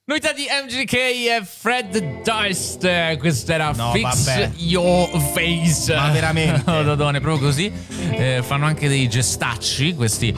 Novità di MGK e Fred Durst. Questo era Fix vabbè. Your Face. Ma veramente? Dodone, proprio così. Fanno anche dei gestacci questi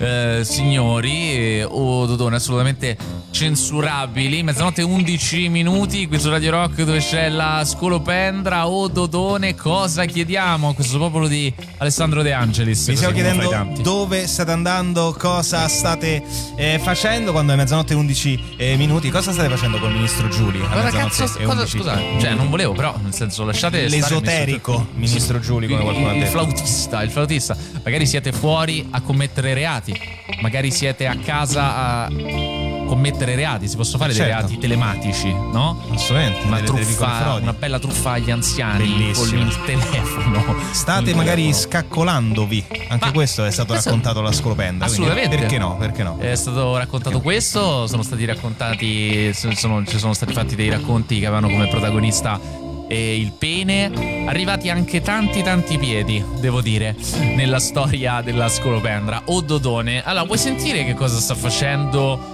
signori. Dodone, assolutamente censurabili. Mezzanotte 11 minuti qui su Radio Rock, dove c'è la Scolopendra. Dodone, cosa chiediamo a questo popolo di Alessandro De Angelis? Vi stiamo chiedendo tanti. dove state andando, cosa state facendo quando è mezzanotte 11 minuti. Cosa state facendo col ministro Giuli? Cosa cazzo? Scusa, cioè non volevo, però nel senso lasciate l'esoterico ministro Giuli, come qualcuno ha detto. Il flautista. Magari siete fuori a commettere reati, magari siete a casa a commettere reati. Si possono fare dei reati telematici, no? Assolutamente. Una bella truffa agli anziani. Bellissimo. Con il telefono. State magari scaccolandovi. Anche questo è stato raccontato alla Scolopendra. Assolutamente. Perché no? Perché no? È stato raccontato questo. Sono stati raccontati. Ci sono stati fatti dei racconti che avevano come protagonista il pene. Arrivati anche tanti piedi, devo dire, nella storia della Scolopendra. Dodone. Allora, vuoi sentire che cosa sta facendo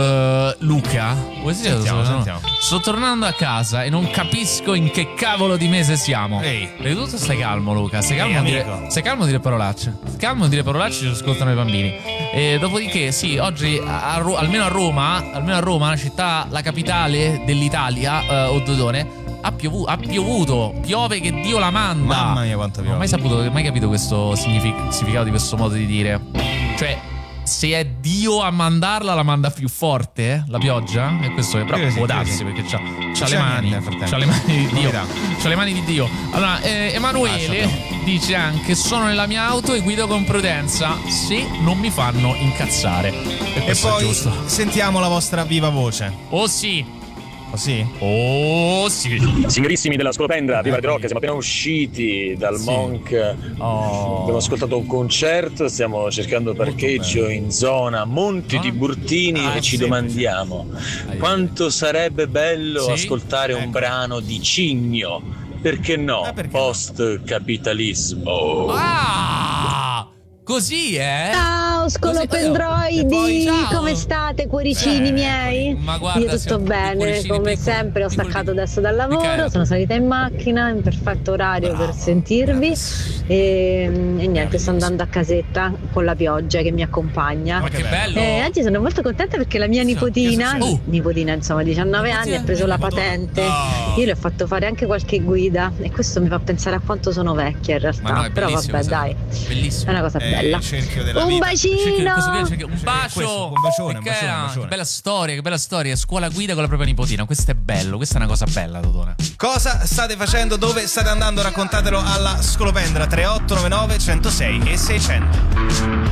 Luca? Vuoi sentire? Sentiamo. Sto tornando a casa e non capisco in che cavolo di mese siamo. Ehi. Prima di tutto stai calmo, Luca. Stai calmo a dire parolacce. Calmo a dire parolacce, ci ascoltano i bambini. E dopodiché, sì, oggi almeno a Roma, la città, la capitale dell'Italia, Dodone, ha piovuto, piove che Dio la manda. Mamma mia, quanto piove. Non ho mai capito questo significato di questo modo di dire. Cioè, se è Dio a mandarla, la manda più forte, la pioggia? E questo però può darsi, perché c'ha le mani. C'ha le mani di Dio. C'ha le mani di Dio. Allora, Emanuele dice anche: sono nella mia auto e guido con prudenza se non mi fanno incazzare. E poi è giusto. sentiamo la vostra viva voce. Oh sì. Oh sì? Oh sì. Signorissimi della Scolopendra, viva Radio Rock, siamo appena usciti dal Monk. Abbiamo ascoltato un concerto, stiamo cercando parcheggio in zona Monti di Burtini e ci domandiamo quanto sarebbe bello ascoltare un brano di Cigno. Perché no? Post-capitalismo. Così, Ciao Scolopendroidi, ciao. come state cuoricini miei? Ma guarda, io tutto bene, come sempre ho staccato adesso dal lavoro, sono salita in macchina in perfetto orario per sentirvi e niente, sto andando a casetta con la pioggia che mi accompagna. Ma che bello! Oggi sono molto contenta perché la mia nipotina insomma 19 anni, ha preso la patente. Io le ho fatto fare anche qualche guida e questo mi fa pensare a quanto sono vecchia in realtà, però vabbè dai, bellissimo. è una cosa bella. Un bacino! Un bacio! Un bacione. Che bella storia, scuola guida con la propria nipotina. Questo è bello, questa è una cosa bella, Dodone. Cosa state facendo? Dove state andando? Raccontatelo alla Scolopendra. 3899 106 e 600.